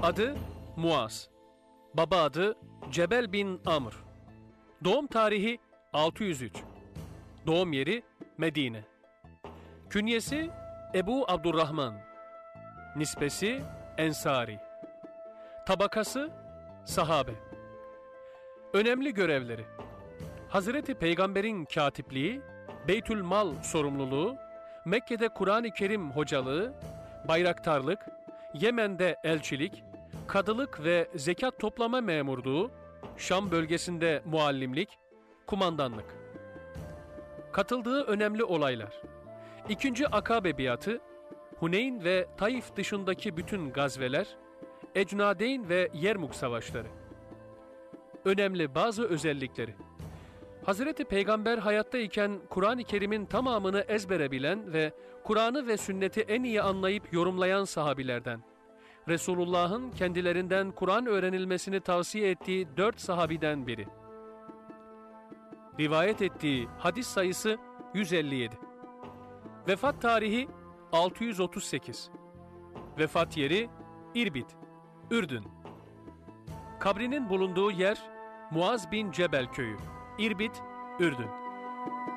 Adı Muaz. Baba adı Cebel bin Amr. Doğum tarihi 603. Doğum yeri Medine. Künyesi Ebu Abdurrahman. Nispesi Ensari. Tabakası sahabe. Önemli görevleri: Hazreti Peygamber'in katipliği, Beytül Mal sorumluluğu, Mekke'de Kur'an-ı Kerim hocalığı, bayraktarlık, Yemen'de elçilik, kadılık ve zekat toplama memurluğu, Şam bölgesinde muallimlik, kumandanlık. Katıldığı önemli olaylar: 2. Akabe biatı, Huneyn ve Taif dışındaki bütün gazveler, Ecnadeyn ve Yermuk savaşları. Önemli bazı özellikleri: Hazreti Peygamber hayattayken Kur'an-ı Kerim'in tamamını ezbere bilen ve Kur'an'ı ve sünneti en iyi anlayıp yorumlayan sahabilerden. Resulullah'ın kendilerinden Kur'an öğrenilmesini tavsiye ettiği 4 sahabiden biri. Rivayet ettiği hadis sayısı 157. Vefat tarihi 638. Vefat yeri İrbid, Ürdün. Kabrinin bulunduğu yer Muaz bin Cebel köyü, İrbid, Ürdün.